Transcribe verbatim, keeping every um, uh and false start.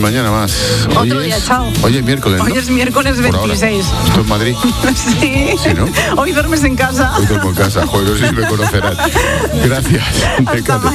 mañana más. Hoy Otro es, día, chao. Hoy es miércoles, ¿no? Hoy es miércoles veintiséis. Esto es Madrid. Sí. ¿Sí, no? Hoy duermes en casa. Hoy duermo en casa. Joder, no sé si me conocerán. Gracias. Hasta mañana.